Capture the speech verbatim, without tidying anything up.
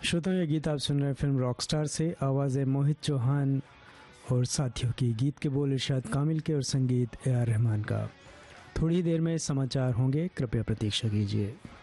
श्रोताओं, ये गीत आप सुन रहे हैं फिल्म रॉकस्टार से। आवाज़ें मोहित चौहान और साथियों की। गीत के बोल इरशाद कामिल के और संगीत ए आर रहमान का। थोड़ी देर में समाचार होंगे, कृपया प्रतीक्षा कीजिए।